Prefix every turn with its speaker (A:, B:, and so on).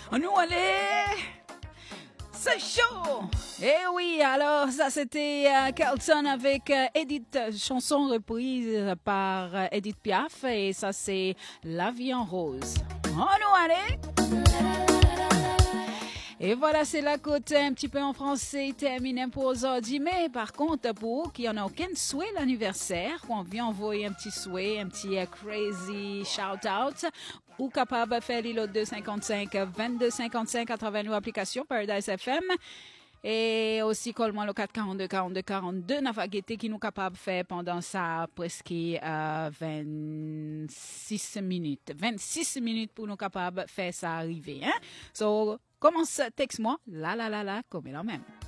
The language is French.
A: Nous allez. C'est chaud! Eh oui, alors ça c'était Carlton avec Edith, chanson reprise par Edith Piaf et ça c'est La vie en rose. On nous allez! Et voilà, c'est la côte un petit peu en français terminé pour aujourd'hui. Mais par contre, pour vous qui n'en a aucun souhait l'anniversaire, on vient envoyer un petit souhait, un petit crazy shout-out, ou capable de faire l'îlot 255 22 55 à travers nos applications Paradise FM. Et aussi, Coleman le 442 42 42, Navagete qui nous capable de faire pendant ça presque 26 minutes. 26 minutes pour nous capable de faire ça arriver. Hein? So, commence, texte-moi, la, comme il en même.